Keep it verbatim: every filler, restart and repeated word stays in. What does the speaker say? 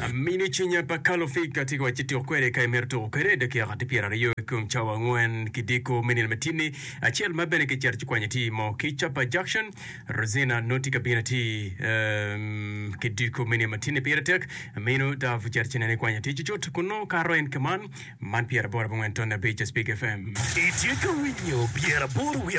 Mini chinya pa kalofi katika wachiti okwere ka emerto okwere de kia gati pira rayo kum chawa ngwen kidiko mini matini achiel mabene ke charchi kwanya ti mo kichapa junction Rosina noti kabina ti um, kidiko mini matini pira tek mino da fucharchi nene kwanya ti chichot kuno karo en kaman man pira bora bungwen tona beach speak F M. Itieka winyo pira boru